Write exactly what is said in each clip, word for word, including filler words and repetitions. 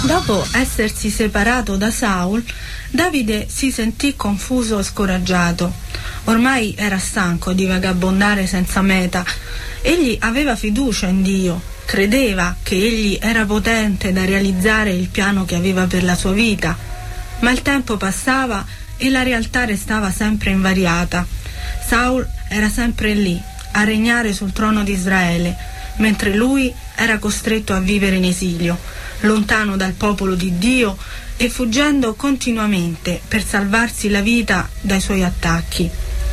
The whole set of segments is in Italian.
Dopo essersi separato da Saul, Davide si sentì confuso e scoraggiato. Ormai era stanco di vagabondare senza meta. Egli aveva fiducia in Dio, credeva che egli era potente da realizzare il piano che aveva per la sua vita, ma il tempo passava e la realtà restava sempre invariata. Saul era sempre lì, a regnare sul trono di Israele, mentre lui era costretto a vivere in esilio, lontano dal popolo di Dio e fuggendo continuamente per salvarsi la vita dai suoi attacchi.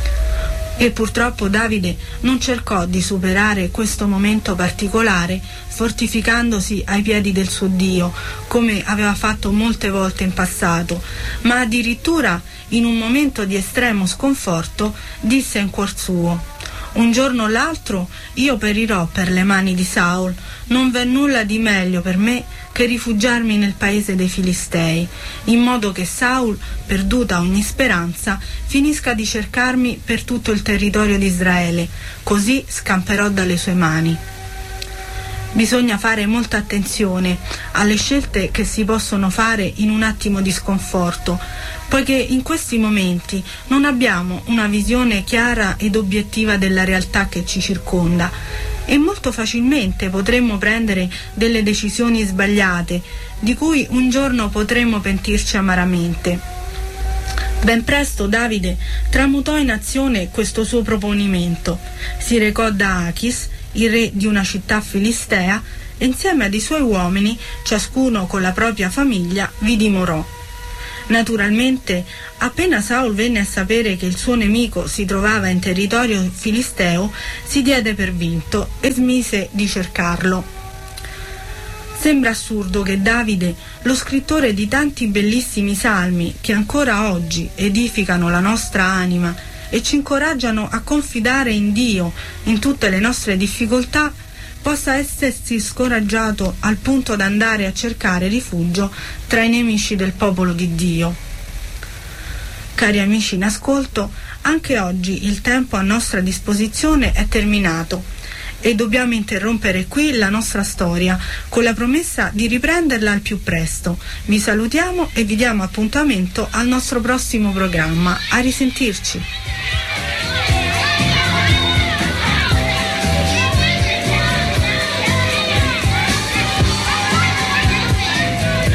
E purtroppo Davide non cercò di superare questo momento particolare fortificandosi ai piedi del suo Dio, come aveva fatto molte volte in passato, ma addirittura in un momento di estremo sconforto disse in cuor suo: un giorno o l'altro io perirò per le mani di Saul, non v'è nulla di meglio per me che rifugiarmi nel paese dei Filistei, in modo che Saul, perduta ogni speranza, finisca di cercarmi per tutto il territorio di Israele, così scamperò dalle sue mani. Bisogna fare molta attenzione alle scelte che si possono fare in un attimo di sconforto, poiché in questi momenti non abbiamo una visione chiara ed obiettiva della realtà che ci circonda e molto facilmente potremmo prendere delle decisioni sbagliate di cui un giorno potremmo pentirci amaramente. Ben presto Davide tramutò in azione questo suo proponimento. Si recò da Achis, il re di una città filistea, e insieme ai suoi uomini, ciascuno con la propria famiglia, vi dimorò. Naturalmente, appena Saul venne a sapere che il suo nemico si trovava in territorio filisteo, si diede per vinto e smise di cercarlo. Sembra assurdo che Davide, lo scrittore di tanti bellissimi salmi che ancora oggi edificano la nostra anima e ci incoraggiano a confidare in Dio in tutte le nostre difficoltà, possa essersi scoraggiato al punto da andare a cercare rifugio tra i nemici del popolo di Dio. Cari amici in ascolto, anche oggi il tempo a nostra disposizione è terminato e dobbiamo interrompere qui la nostra storia con la promessa di riprenderla al più presto. Vi salutiamo e vi diamo appuntamento al nostro prossimo programma. A risentirci.